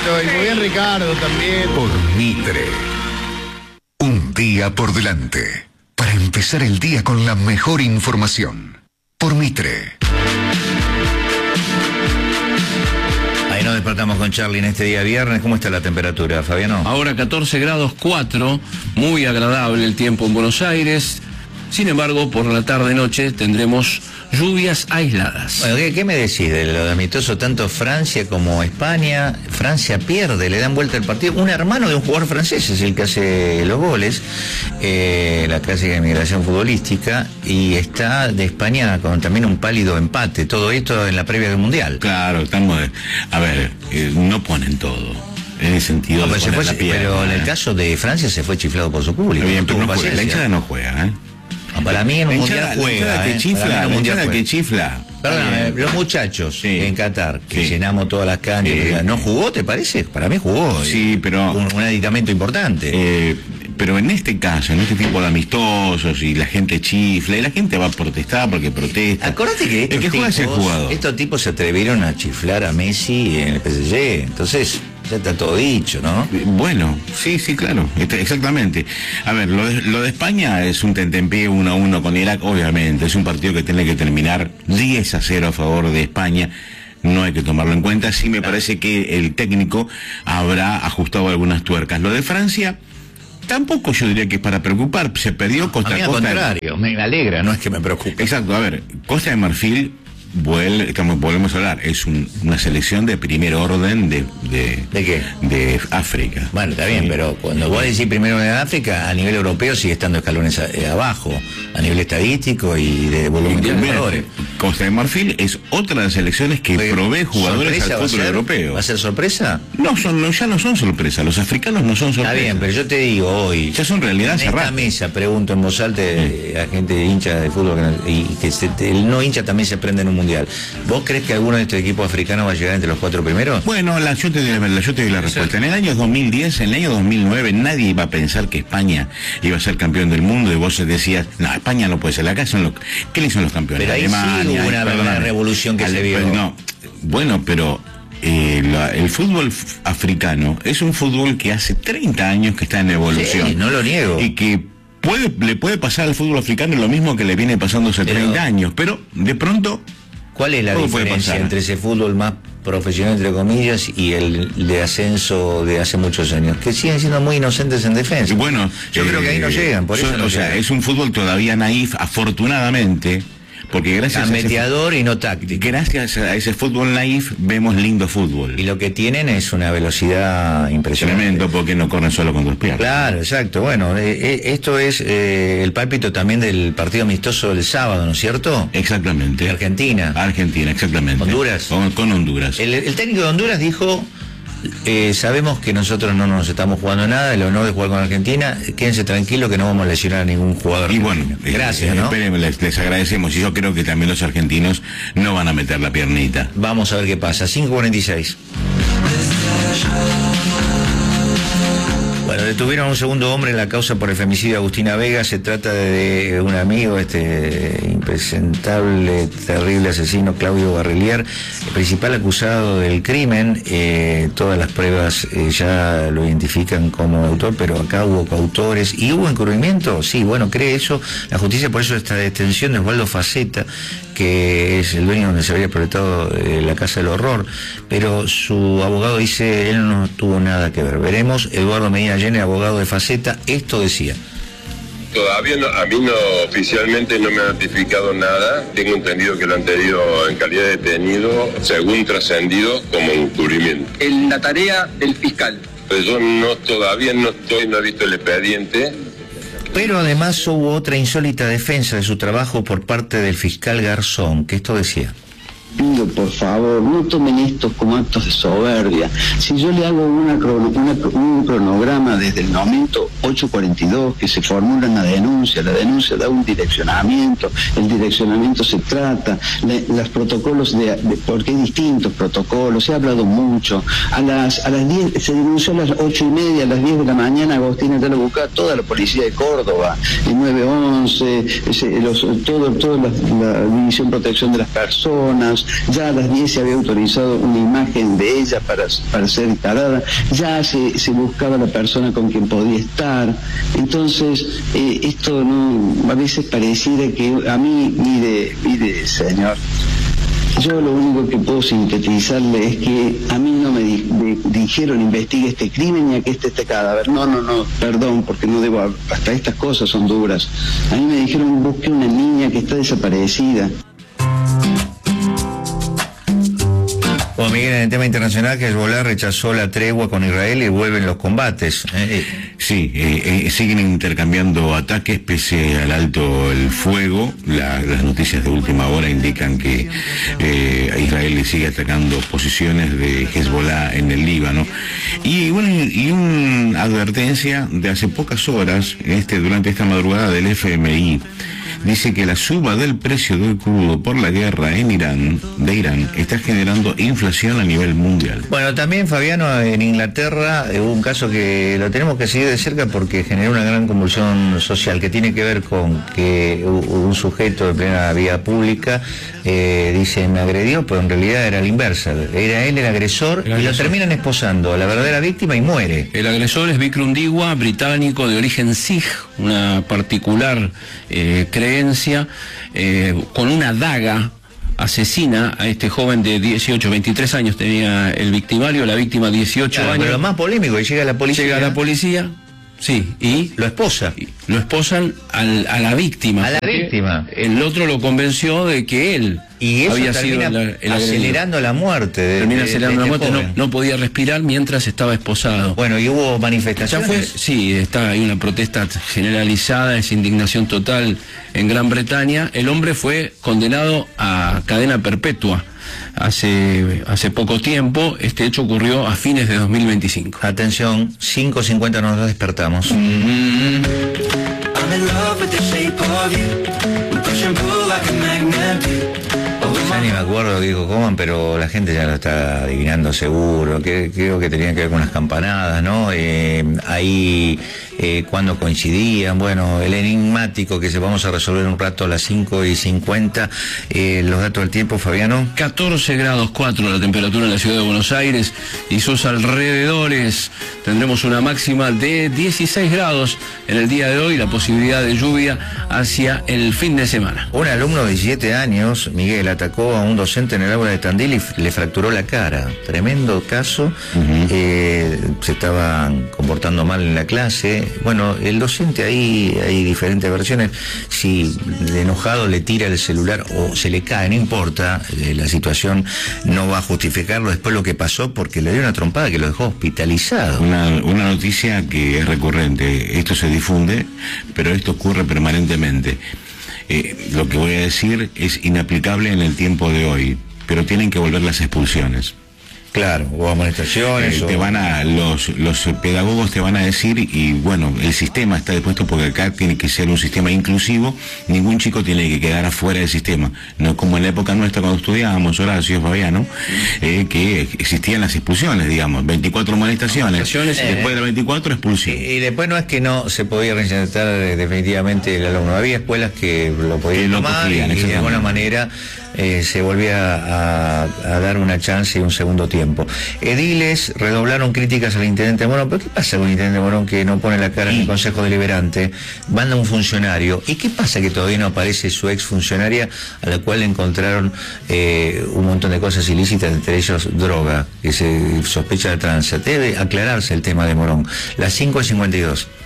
Fabito, y muy bien Ricardo también. Por Mitre. Un día por delante, para empezar el día con la mejor información. Por Mitre. Ahí nos despertamos con Charlie en este día viernes. ¿Cómo está la temperatura, Fabiano? Ahora 14 grados 4, muy agradable el tiempo en Buenos Aires. Sin embargo, por la tarde-noche tendremos lluvias aisladas. Bueno, ¿qué me decís de lo de amistoso? Tanto Francia como España. Francia pierde, le dan vuelta el partido. Un hermano de un jugador francés es el que hace los goles, la clásica inmigración futbolística, y está de España con también un pálido empate. Todo esto en la previa del Mundial. Claro, estamos... A ver, no ponen todo. En el sentido no, de poner la pierna. Pero en el caso de Francia se fue chiflado por su público. Bien, pero no juega, la hinchada no juega, ¿eh? Para mí en un mundial juega, que chifla, la hinchada que chifla. Perdóname, los muchachos en Qatar, que llenamos todas las canchas, ¿no jugó, te parece? Para mí jugó. Sí, pero... Un aditamento importante. Pero en este caso, en este tipo de amistosos, y la gente chifla, y la gente va a protestar porque protesta. Acordate que el que juega es el jugador. Estos tipos se atrevieron a chiflar a Messi en el PSG, entonces... Ya está todo dicho, ¿no? Bueno, sí, claro, exactamente. A ver, lo de España es un tentempié 1-1 con Irak, obviamente. Es un partido que tiene que terminar 10-0 a favor de España. No hay que tomarlo en cuenta. Sí me parece que el técnico habrá ajustado algunas tuercas. Lo de Francia... Tampoco yo diría que es para preocupar. Se perdió Costa a mí al contrario, me alegra, no es que me preocupe. Exacto, a ver, Costa de Marfil... volvemos a hablar, es una selección de primer orden de qué? De África. Bueno, está bien, pero cuando vos decís primer orden de África, a nivel europeo sigue estando escalones abajo, a nivel estadístico y de volumen de jugadores. Costa de Marfil es otra de las selecciones que provee jugadores al fútbol europeo. ¿Va a ser sorpresa? Ya no son sorpresa, los africanos no son sorpresa. Está bien, pero yo te digo hoy, ya son realidad. En esta mesa pregunto en voz alta a gente hincha de fútbol y que el no hincha también se prende en un mundial. ¿Vos crees que alguno de estos equipos africanos va a llegar entre los 4 primeros? Bueno, yo te doy la respuesta. En el año 2010, en el año 2009, nadie iba a pensar que España iba a ser campeón del mundo, y vos decías, no, España no puede ser. Acá son ¿quiénes son los campeones? Pero ahí Alemania, sí hubo una revolución que se vio. No, bueno, pero... el fútbol africano es un fútbol que hace 30 años que está en evolución. Sí, no lo niego. Y que le puede pasar al fútbol africano lo mismo que le viene pasando hace 30 años, pero de pronto... ¿Cuál es la diferencia entre ese fútbol más profesional, entre comillas, y el de ascenso de hace muchos años? Que siguen siendo muy inocentes en defensa. Bueno, yo creo que ahí no llegan, por eso no llegan. Es un fútbol todavía naif, afortunadamente, porque gracias mediador y no táctico. Gracias a ese fútbol naif vemos lindo fútbol. Y lo que tienen es una velocidad impresionante. Tremendo, porque no corren solo con 2 piernas. Claro, exacto. Bueno, esto es el pálpito también del partido amistoso del sábado, ¿no es cierto? Exactamente. De Argentina. Argentina, exactamente. Honduras. Con Honduras. El técnico de Honduras dijo... sabemos que nosotros no nos estamos jugando nada, el honor de jugar con Argentina, quédense tranquilos que no vamos a lesionar a ningún jugador. Y bueno, gracias, ¿no? Les agradecemos, y yo creo que también los argentinos no van a meter la piernita. Vamos a ver qué pasa. 5:46. Bueno, detuvieron a un segundo hombre en la causa por el femicidio de Agustina Vega. Se trata de un amigo, impresentable, terrible asesino, Claudio Barrelier, el principal acusado del crimen. Todas las pruebas ya lo identifican como autor, pero acá hubo coautores. ¿Y hubo encubrimiento? Sí, bueno, cree eso la justicia, por eso esta detención de Osvaldo Faceta, que es el dueño donde se habría proyectado la Casa del Horror, pero su abogado dice él no tuvo nada que ver. Veremos. Eduardo Medina Jenner, abogado de Faceta, esto decía. Todavía no, a mí no, oficialmente no me ha notificado nada. Tengo entendido que lo han tenido en calidad de detenido, según trascendido, como encubrimiento. En la tarea del fiscal. Pues yo todavía no he visto el expediente. Pero además hubo otra insólita defensa de su trabajo por parte del fiscal Garzón, que esto decía. Pido, por favor, no tomen esto como actos de soberbia. Si yo le hago un cronograma desde el momento 8:42 que se formula la denuncia da un direccionamiento, el direccionamiento se trata, los protocolos porque hay distintos protocolos, se ha hablado mucho. A las 10, se denunció a las 8:30, a las 10 de la mañana, Agostina ya lo buscaba toda la policía de Córdoba, el 911, toda la División de Protección de las Personas, personas, ya a las 10 se había autorizado una imagen de ella para ser instalada, ya se buscaba la persona con quien podía estar. Entonces, esto no, a veces pareciera que a mí, mire señor, yo lo único que puedo sintetizarle es que a mí no me dijeron investigue este crimen ni a que este cadáver. No, perdón, porque no debo, hasta estas cosas son duras. A mí me dijeron busque una niña que está desaparecida. Bueno, Miguel, en el tema internacional, que Hezbollah rechazó la tregua con Israel y vuelven los combates. Sí, siguen intercambiando ataques pese al alto el fuego. Las noticias de última hora indican que Israel le sigue atacando posiciones de Hezbollah en el Líbano. Y bueno, y una advertencia de hace pocas horas, durante esta madrugada del FMI, dice que la suba del precio del crudo por la guerra de Irán está generando inflación a nivel mundial. Bueno, también, Fabiano, en Inglaterra hubo un caso que lo tenemos que seguir de cerca porque generó una gran convulsión social, que tiene que ver con que un sujeto de plena vía pública, dicen agredió, pero en realidad era la inversa. Era él el agresor y lo terminan esposando a la verdadera víctima y muere. El agresor es Vikram Diwa, británico de origen Sikh, una particular creencia, con una daga asesina a este joven de 23 años tenía el victimario, la víctima 18 años. Pero lo más polémico, y llega la policía. Sí, y lo esposa. Lo esposan a la víctima. A la víctima. El otro lo convenció de que él había sido el acelerando la muerte. Termina acelerando la muerte, no podía respirar mientras estaba esposado. Bueno, y hubo manifestaciones. Hay una protesta generalizada, es indignación total en Gran Bretaña. El hombre fue condenado a cadena perpetua hace poco tiempo. Este hecho ocurrió a fines de 2025. Atención, 5:50 nos despertamos. Ya ni me acuerdo qué dijo Coman, pero la gente ya lo está adivinando seguro. Creo que tenía que ver con las campanadas, ¿no? Ahí, cuando coincidían, bueno, el enigmático que vamos a resolver un rato a las 5:50. Los datos del tiempo, Fabiano. 14 grados 4 la temperatura en la ciudad de Buenos Aires y sus alrededores. Tendremos una máxima de 16 grados en el día de hoy, la posibilidad de lluvia hacia el fin de semana. Un alumno de 17 años, Miguel, atacó a un docente en el aula de Tandil y le fracturó la cara. Tremendo caso. Se estaban comportando mal en la clase. Bueno, el docente, ahí hay diferentes versiones. Si de enojado le tira el celular o se le cae, no importa, la situación no va a justificarlo después lo que pasó, porque le dio una trompada que lo dejó hospitalizado. Una noticia que es recurrente. Esto se difunde, pero esto ocurre permanentemente. Lo que voy a decir es inaplicable en el tiempo de hoy, pero tienen que volver las expulsiones. Claro, o amonestaciones. Los pedagogos te van a decir, y bueno, el sistema está dispuesto porque acá tiene que ser un sistema inclusivo, ningún chico tiene que quedar afuera del sistema. No es como en la época nuestra cuando estudiábamos, Horacio, Fabiano, que existían las expulsiones, digamos, 24 amonestaciones, después de las 24 expulsión. Y después no es que no se podía reinsertar definitivamente el alumno, había escuelas que lo podían tomar y de alguna manera se volvía a dar una chance y un segundo tiempo. Ediles redoblaron críticas al intendente Morón. ¿Pero qué pasa con el intendente Morón que no pone la cara en el Consejo Deliberante? Manda un funcionario. ¿Y qué pasa que todavía no aparece su ex funcionaria, a la cual le encontraron un montón de cosas ilícitas, entre ellos droga, que se sospecha de tranza? Debe aclararse el tema de Morón. Las 5:52.